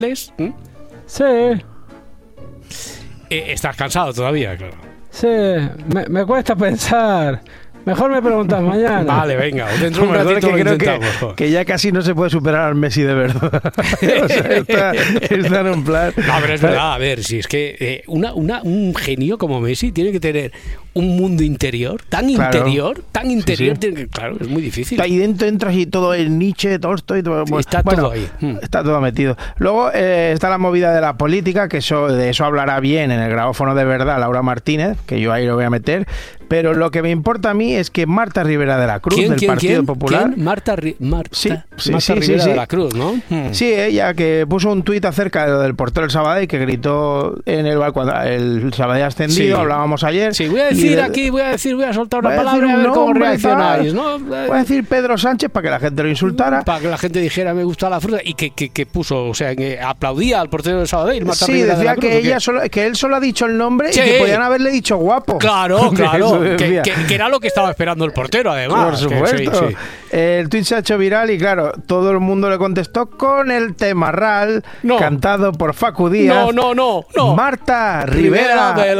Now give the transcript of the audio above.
Sí. Estás cansado todavía, claro. Sí, me cuesta pensar. Mejor me preguntas mañana. Vale, venga, dentro de un ratito lo intentamos. Que ya casi no se puede superar al Messi de verdad. O sea, está en un plan... No, pero es verdad, a ver, si es que un genio como Messi tiene que tener un mundo interior, tan interior, sí. Claro, es muy difícil. Ahí dentro entras y todo el Nietzsche, Tolstoy, todo, sí, está todo ahí. Está todo metido. Luego está la movida de la política, que de eso hablará bien en el grabófono de verdad Laura Martínez, que yo ahí lo voy a meter. Pero lo que me importa a mí es que Marta Rivera de la Cruz, del Partido Popular... ¿Quién? Marta Rivera de la Cruz, ¿no? Sí, ella que puso un tuit acerca de lo del portero del Sabadell, que gritó en el bar cuando el Sabadell ascendido, hablábamos ayer. Sí, voy a soltar una palabra a ver cómo reaccionáis, ¿no? Voy a decir Pedro Sánchez para que la gente lo insultara. Para que la gente dijera me gusta la fruta y que puso, o sea, que aplaudía al portero del Sabadell, Marta Rivera de la Cruz. Sí, decía que él solo ha dicho el nombre y que podían haberle dicho guapo. Claro. Que era lo que estaba esperando el portero, además. Por supuesto. Sí. El tweet se ha hecho viral y, claro, todo el mundo le contestó con el tema RAL, cantado por Facu Díaz. No. Marta Rivera de